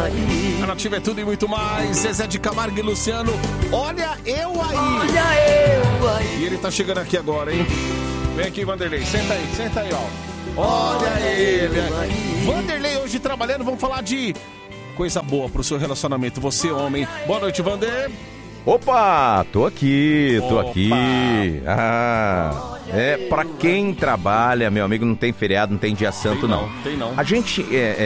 A Nativa é tudo e muito mais. Zezé de Camargo e Luciano, olha eu aí. Olha eu aí. E ele tá chegando aqui agora, hein? Vem aqui, Vanderlei, senta aí, ó. Olha ele aí. Vanderlei hoje trabalhando, vamos falar de coisa boa pro seu relacionamento, você homem. Boa noite, Vander. Opa, tô aqui. Pra quem trabalha, meu amigo, não tem feriado, não tem dia santo, não. Tem não. A gente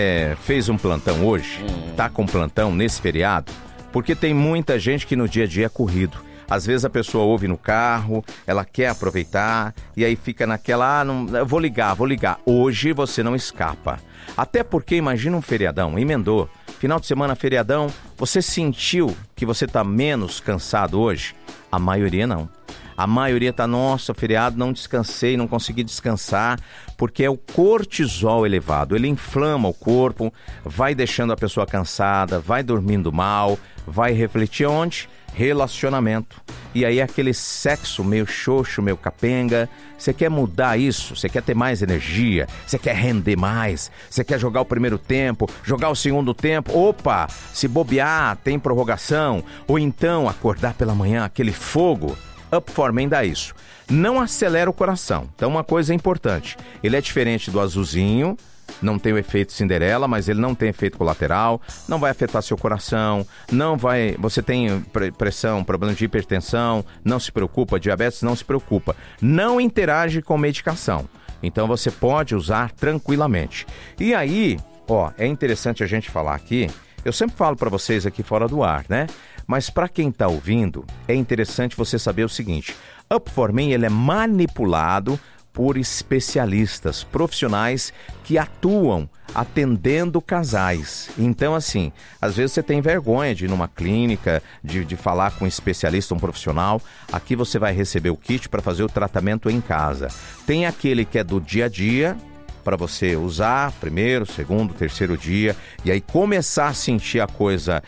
fez um plantão hoje, tá com plantão nesse feriado, porque tem muita gente que no dia a dia é corrido. Às vezes a pessoa ouve no carro, ela quer aproveitar, e aí fica naquela, eu vou ligar. Hoje você não escapa. Até porque, imagina um feriadão, emendou. Final de semana, feriadão, você sentiu que você tá menos cansado hoje? A maioria não. A maioria tá, nossa, feriado, não descansei, não consegui descansar, porque é o cortisol elevado. Ele inflama o corpo, vai deixando a pessoa cansada, vai dormindo mal, vai refletir onde? Relacionamento. E aí aquele sexo meio xoxo, meio capenga. Você quer mudar isso? Você quer ter mais energia? Você quer render mais? Você quer jogar o primeiro tempo? Jogar o segundo tempo? Opa! Se bobear, tem prorrogação. Ou então acordar pela manhã, aquele fogo. Up for Men dá isso. Não acelera o coração. Então uma coisa importante. Ele é diferente do azulzinho. Não tem o efeito Cinderela, mas ele não tem efeito colateral, não vai afetar seu coração, não vai... Você tem pressão, problema de hipertensão, não se preocupa, diabetes, não se preocupa. Não interage com medicação, então você pode usar tranquilamente. E aí, é interessante a gente falar aqui, eu sempre falo para vocês aqui fora do ar, né? Mas para quem tá ouvindo, é interessante você saber o seguinte, Up for Men, ele é manipulado por especialistas, profissionais que atuam atendendo casais. Então, assim, às vezes você tem vergonha de ir numa clínica, de falar com um especialista, um profissional. Aqui você vai receber o kit para fazer o tratamento em casa. Tem aquele que é do dia a dia, para você usar primeiro, segundo, terceiro dia, e aí começar a sentir a coisa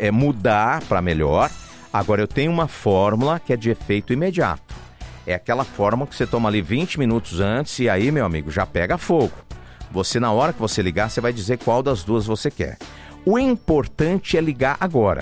mudar para melhor. Agora, eu tenho uma fórmula que é de efeito imediato. É aquela fórmula que você toma ali 20 minutos antes e aí, meu amigo, já pega fogo. Você, na hora que você ligar, você vai dizer qual das duas você quer. O importante é ligar agora.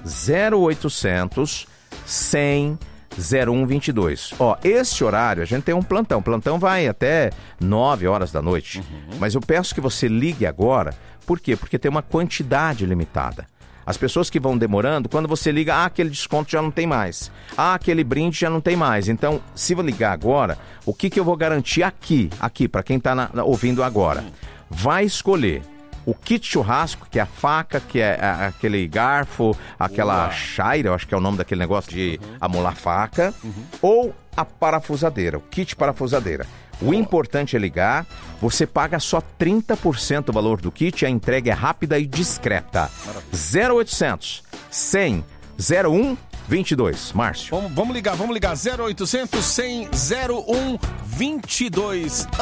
0800 100 0122. Esse horário, a gente tem um plantão. O plantão vai até 9 horas da noite. Mas eu peço que você ligue agora. Por quê? Porque tem uma quantidade limitada. As pessoas que vão demorando, quando você liga, aquele desconto já não tem mais. Aquele brinde já não tem mais. Então, se eu ligar agora, o que eu vou garantir aqui para quem está ouvindo agora? Vai escolher o kit churrasco, que é a faca, que é aquele garfo, aquela chaira, eu acho que é o nome daquele negócio de amolar faca, ou a parafusadeira, o kit parafusadeira. O importante é ligar, você paga só 30% do valor do kit, a entrega é rápida e discreta. 0800 100 0122. Márcio. Vamos ligar, 0800 100 0122.